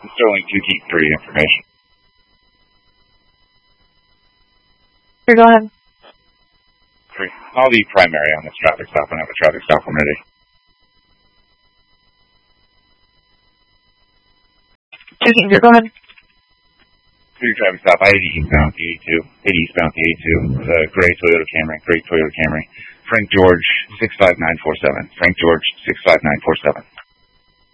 Sterling 2-3 information. Here, go ahead. 3. I'll be primary on this traffic stop and have a traffic stop ready. 2 go ahead. 3 traffic stop, I-80 eastbound P82. 80 eastbound P82. The gray Toyota Camry. Frank George 65947. Frank George 65947.